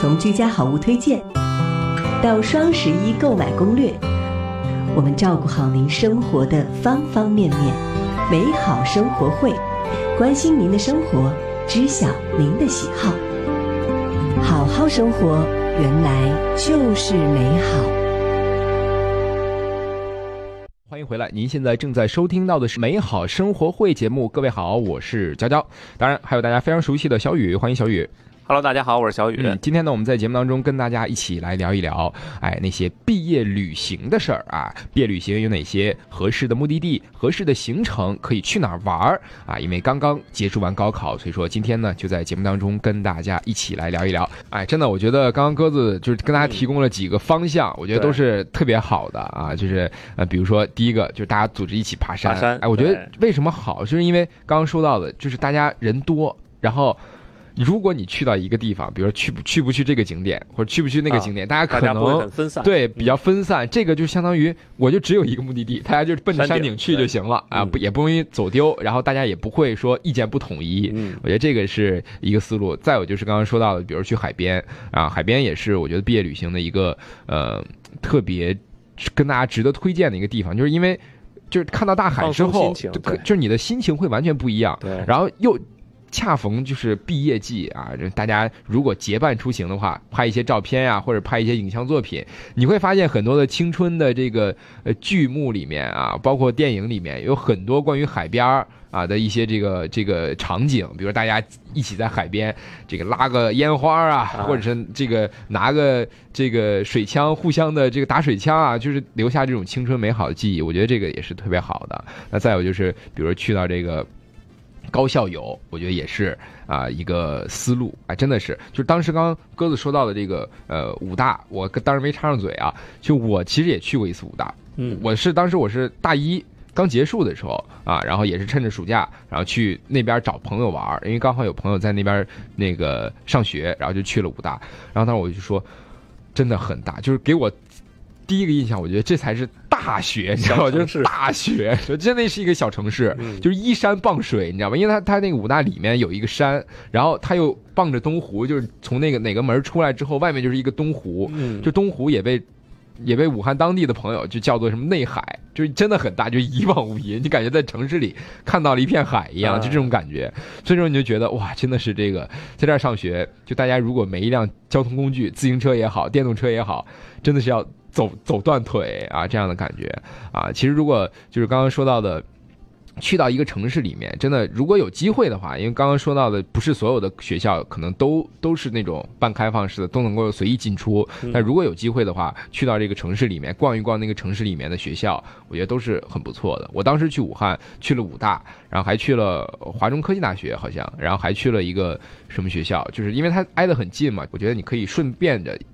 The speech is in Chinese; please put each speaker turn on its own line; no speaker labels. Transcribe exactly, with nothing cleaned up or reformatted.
从居家好物推荐到双十一购买攻略，我们照顾好您生活的方方面面。美好生活会，关心您的生活，知晓您的喜好。好好生活，原来就是美好。
欢迎回来，您现在正在收听到的是美好生活会节目。各位好，我是娇娇，当然还有大家非常熟悉的小雨，欢迎小雨。
Hello， 大家好，我是小雨、
嗯。今天呢，我们在节目当中跟大家一起来聊一聊，哎，那些毕业旅行的事儿啊。毕业旅行有哪些合适的目的地、合适的行程，可以去哪儿玩啊？因为刚刚结束完高考，所以说今天呢，就在节目当中跟大家一起来聊一聊。哎，真的，我觉得刚刚鸽子就是跟大家提供了几个方向，嗯、我觉得都是特别好的啊。就是呃，比如说第一个，就是大家组织一起爬山。
爬山，
哎，我觉得为什么好，就是因为刚刚说到的，就是大家人多，然后。如果你去到一个地方，比如说去不去不去这个景点，或者去不去那个景点，啊、大家可能
大家不会很分散，
对，比较分散。嗯、这个就相当于我就只有一个目的地，大家就奔着山顶去就行了啊，不、嗯、也不容易走丢，然后大家也不会说意见不统一。嗯，我觉得这个是一个思路。再有就是刚刚说到的，比如去海边啊，海边也是我觉得毕业旅行的一个呃特别跟大家值得推荐的一个地方，就是因为就是看到大海之后，就就是你的心情会完全不一样，
对，
然后又。恰逢就是毕业季啊，大家如果结伴出行的话，拍一些照片呀、啊，或者拍一些影像作品，你会发现很多的青春的这个呃剧目里面啊，包括电影里面有很多关于海边啊的一些这个这个场景，比如大家一起在海边这个拉个烟花啊，或者是这个拿个这个水枪互相的这个打水枪啊，就是留下这种青春美好的记忆，我觉得这个也是特别好的。那再有就是比如去到这个高校游，我觉得也是啊、呃、一个思路啊、哎，真的是，就是当时刚刚鸽子说到的这个呃武大，我当时没插上嘴啊，就我其实也去过一次武大，嗯，我是当时我是大一刚结束的时候啊，然后也是趁着暑假，然后去那边找朋友玩，因为刚好有朋友在那边那个上学，然后就去了武大，然后当时我就说，真的很大，就是给我第一个印象，我觉得这才是大学，你知道吗？就是大学，真的是一个小城市，嗯、就是依山傍水，你知道吗？因为它它那个武大里面有一个山，然后它又傍着东湖，就是从那个哪个门出来之后，外面就是一个东湖，嗯、就东湖也被也被武汉当地的朋友就叫做什么内海，就是真的很大，就一望无垠，你感觉在城市里看到了一片海一样，就这种感觉。所以说你就觉得哇，真的是这个在这儿上学，就大家如果没一辆交通工具，自行车也好，电动车也好，真的是要。走走断腿啊，这样的感觉啊，其实如果就是刚刚说到的，去到一个城市里面，真的如果有机会的话，因为刚刚说到的不是所有的学校可能都都是那种半开放式的，都能够随意进出。但如果有机会的话，去到这个城市里面逛一逛那个城市里面的学校，我觉得都是很不错的。我当时去武汉，去了武大，然后还去了华中科技大学，好像，然后还去了一个什么学校，就是因为它挨得很近嘛，我觉得你可以顺便的